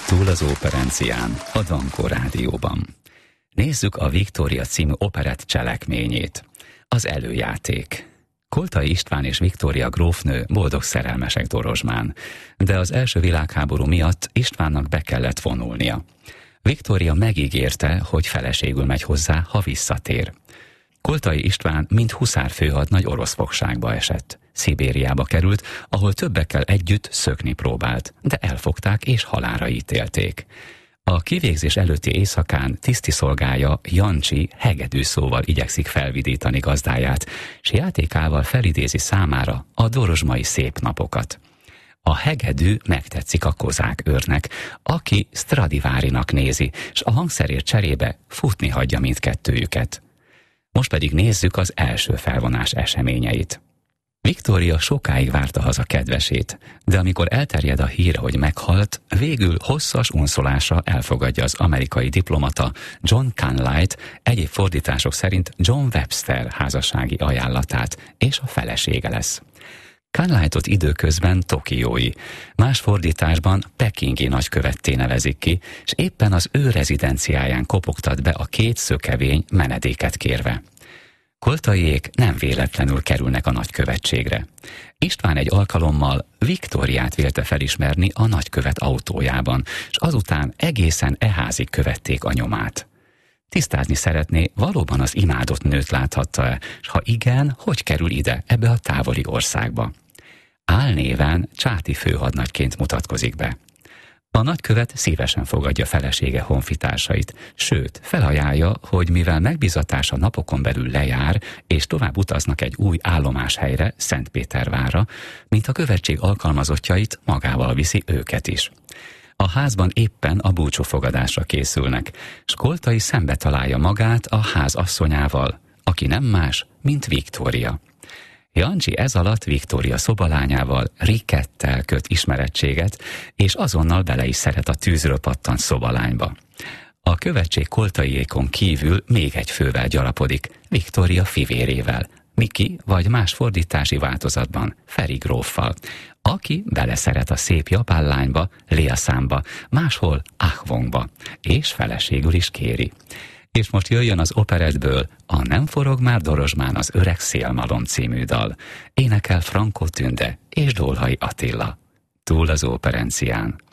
Túl az operencián, a Dankó Rádióban. Nézzük a Viktória című operett cselekményét. Az előjáték. Koltai István és Viktória grófnő boldog szerelmesek Dorozsmán, de az első világháború miatt Istvánnak be kellett vonulnia. Viktória megígérte, hogy feleségül megy hozzá, ha visszatér. Koltai István mint huszárfőhadnagy orosz fogságba esett. Szibériába került, ahol többekkel együtt szökni próbált, de elfogták és halálra ítélték. A kivégzés előtti éjszakán tisztiszolgája Jancsi hegedű szóval igyekszik felvidítani gazdáját, s játékával felidézi számára a dorozsmai szép napokat. A hegedű megtetszik a kozák őrnek, aki Stradivárinak nézi, s a hangszerért cserébe futni hagyja mindkettőjüket. Most pedig nézzük az első felvonás eseményeit. Viktória sokáig várta haza kedvesét, de amikor elterjed a hír, hogy meghalt, végül hosszas unszolása elfogadja az amerikai diplomata John Canlight, egyéb fordítások szerint John Webster házassági ajánlatát, és a felesége lesz. Canlightot időközben tokiói, más fordításban pekingi nagykövetté nevezik ki, és éppen az ő rezidenciáján kopogtat be a két szökevény menedéket kérve. Koltaiék nem véletlenül kerülnek a nagykövetségre. István egy alkalommal Viktóriát vélte felismerni a nagykövet autójában, és azután egészen eházig követték a nyomát. Tisztázni szeretné, valóban az imádott nőt láthatta-e, és ha igen, hogy kerül ide, ebbe a távoli országba. Álnéven Csáti főhadnagyként mutatkozik be. A nagykövet szívesen fogadja felesége honfitársait, sőt, felajánlja, hogy mivel megbízatása napokon belül lejár, és tovább utaznak egy új állomáshelyre, Szentpétervárra, mint a követség alkalmazottjait magával viszi őket is. A házban éppen a búcsúfogadásra készülnek, s Koltai szembe találja magát a ház asszonyával, aki nem más, mint Viktória. Jancsi ez alatt Viktória szobalányával, Rikettel köt ismerettséget, és azonnal bele is szeret a tűzről pattant szobalányba. A követség Koltaiékon kívül még egy fővel gyarapodik, Viktória fivérével, Miki vagy más fordítási változatban Feri gróffal, aki beleszeret a szép japán lányba, Léaszámba, máshol Ahvongba, és feleségül is kéri. És most jöjjön az operettből a Nem forog már Dorozsmán az öreg szélmalom című dal. Énekel Frankó Tünde és Dolhai Attila. Túl az operencián,